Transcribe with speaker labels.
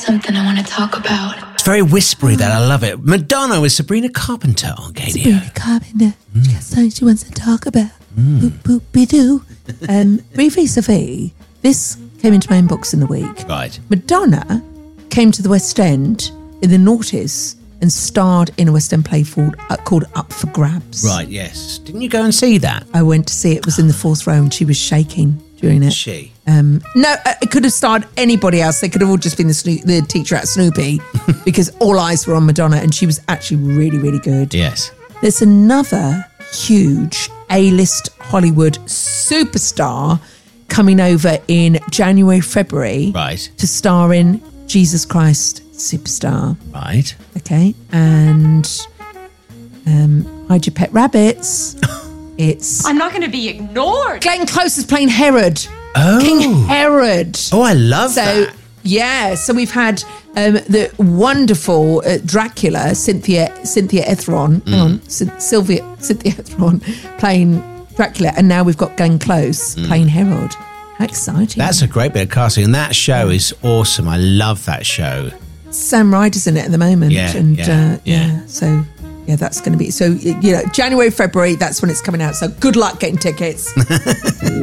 Speaker 1: something I want to talk about.
Speaker 2: It's very whispery, that I love it. Madonna with Sabrina Carpenter on KDO.
Speaker 3: Sabrina Carpenter. She got something she wants to talk about. Boop, boop, be doo. Briefly, Sophie, this came into my inbox in the week.
Speaker 2: Right.
Speaker 3: Madonna came to the West End in the noughties and starred in a West End play called Up for Grabs.
Speaker 2: Right, yes. Didn't you go and see that?
Speaker 3: I went to see it. It was in the fourth row and she was shaking during it.
Speaker 2: She?
Speaker 3: No, it could have starred anybody else. They could have all just been the teacher at Snoopy because all eyes were on Madonna and she was actually really, really good.
Speaker 2: Yes.
Speaker 3: There's another huge A-list Hollywood superstar coming over in January, February.
Speaker 2: Right.
Speaker 3: To star in Jesus Christ Superstar.
Speaker 2: Right.
Speaker 3: Okay. And Hide Your Pet Rabbits. It's...
Speaker 1: I'm not going to be ignored.
Speaker 3: Glenn Close is playing Herod.
Speaker 2: Oh.
Speaker 3: King Herod.
Speaker 2: Oh, I love that.
Speaker 3: Yeah, so we've had the wonderful Dracula, Cynthia Ethron. Hang on, Cynthia Ethron playing Dracula, and now we've got Glenn Close playing Herod. How exciting!
Speaker 2: That's a great bit of casting, and that show is awesome. I love that show.
Speaker 3: Sam Ryder's in it at the moment,
Speaker 2: Yeah.
Speaker 3: So yeah, that's going to be January, February. That's when it's coming out. So good luck getting tickets.